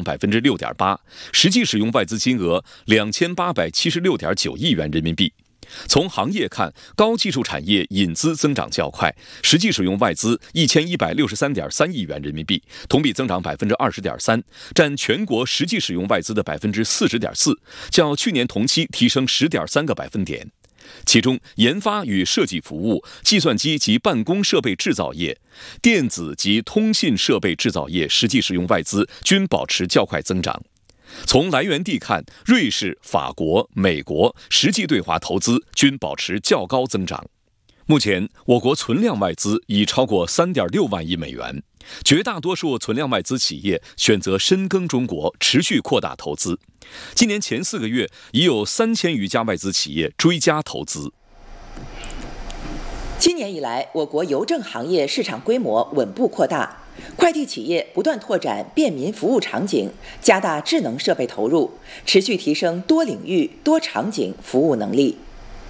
6.8%，实际使用外资金额2876.9亿元人民币。从行业看，高技术产业引资增长较快，实际使用外资1163.3亿元人民币，同比增长20.3%，占全国实际使用外资的40.4%，较去年同期提升10.3个百分点。其中，研发与设计服务、计算机及办公设备制造业、电子及通信设备制造业实际使用外资均保持较快增长。从来源地看，瑞士、法国、美国实际对华投资均保持较高增长。目前，我国存量外资已超过3.6万亿美元，绝大多数存量外资企业选择深耕中国，持续扩大投资。今年前4个月，已有3000余家外资企业追加投资。 今年以来，我国邮政行业市场规模稳步扩大，快递企业不断拓展便民服务场景，加大智能设备投入，持续提升多领域、多场景服务能力。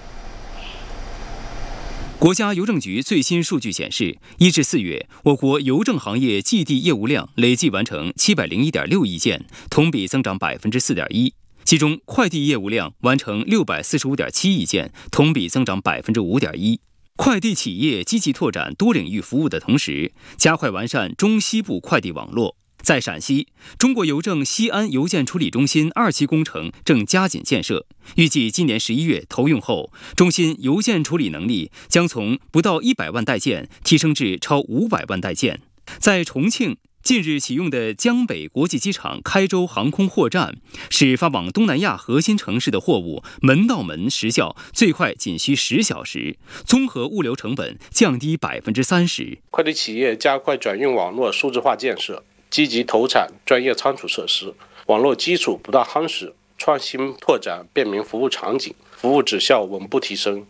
国家邮政局最新数据显示，1至4月，我国邮政行业寄递业务量累计完成701.6亿件，同比增长4.1%。其中，快递业务量完成645.7亿件，同比增长5.1%。快递企业积极拓展多领域服务的同时，加快完善中西部快递网络。在陕西，中国邮政西安邮件处理中心2期工程正加紧建设，预计今年11月投用后，中心邮件处理能力将从不到100万袋件提升至超500万袋件。在重庆，近日启用的江北国际机场开州航空货站，使发往东南亚核心城市的货物门到门时效最快仅需10小时，综合物流成本降低30%。 快递企业加快转运网络数字化建设，积极投产专业仓储设施，网络基础不断夯实，创新拓展便民服务场景，服务质效稳步提升。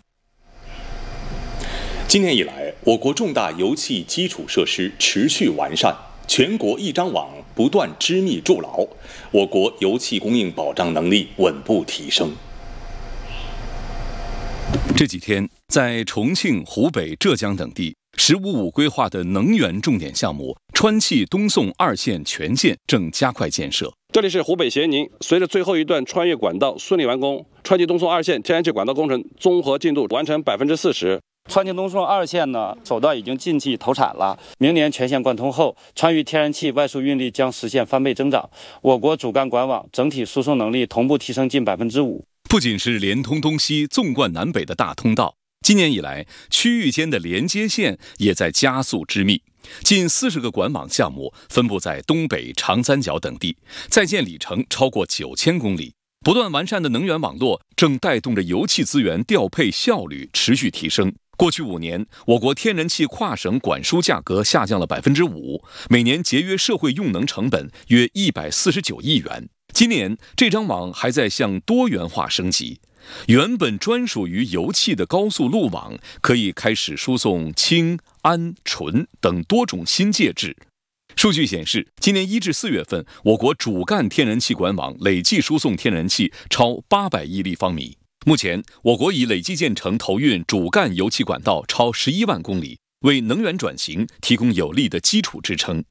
今年以来，我国重大油气基础设施持续完善，全国一张网不断织密筑牢，我国油气供应保障能力稳步提升。 这几天，在重庆、湖北、浙江等地，“15+5”规划的能源重点项目川气东送2线全线正加快建设。 这里是湖北咸宁，随着最后一段穿越管道顺利完工，川气东送2线天然气管道工程综合进度完成40%。 川气东送2线呢，首段已经进气投产了。明年全线贯通后，川渝天然气外输运力将实现翻倍增长，我国主干管网整体输送能力同步提升近5%。 不仅是连通东西、纵贯南北的大通道，今年以来，区域间的连接线也在加速织密。近40个管网项目分布在东北、长三角等地，在建里程超过9000公里。不断完善的能源网络正带动着油气资源调配效率持续提升。过去5年，我国天然气跨省管输价格下降了5%，每年节约社会用能成本约149亿元。今年，这张网还在向多元化升级，原本专属于油气的高速路网可以开始输送氢、氨、醇等多种新介质。数据显示，今年1至4月份，我国主干天然气管网累计输送天然气超800亿立方米。目前，我国已累计建成投运主干油气管道超11万公里，为能源转型提供有力的基础支撑。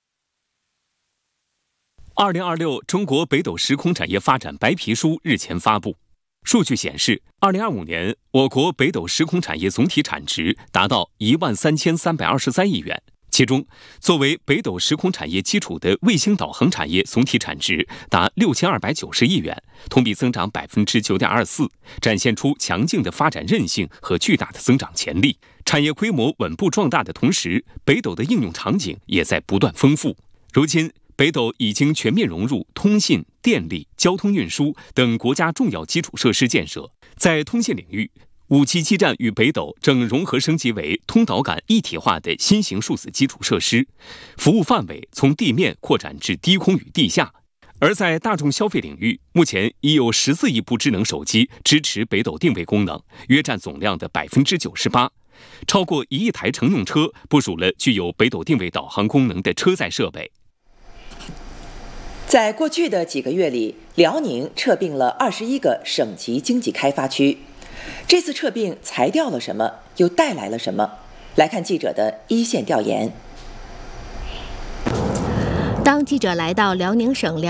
2026中国北斗时空产业发展白皮书日前发布。数据显示，2025年我国北斗时空产业总体产值达到13323亿元。其中，作为北斗时空产业基础的卫星导航产业总体产值达6290亿元，同比增长9.24%，展现出强劲的发展韧性和巨大的增长潜力。产业规模稳步壮大的同时，北斗的应用场景也在不断丰富。如今，北斗已经全面融入通信、电力、交通运输等国家重要基础设施建设。在通信领域，5G基站与北斗正融合升级为通导感一体化的新型数字基础设施，服务范围从地面扩展至低空与地下。而在大众消费领域，目前已有14亿部智能手机支持北斗定位功能，约占总量的98%。超过1亿台乘用车部署了具有北斗定位导航功能的车载设备。 在过去的几个月里，辽宁撤并了21个省级经济开发区。这次撤并裁掉了什么，又带来了什么？来看记者的一线调研。 当记者来到辽宁省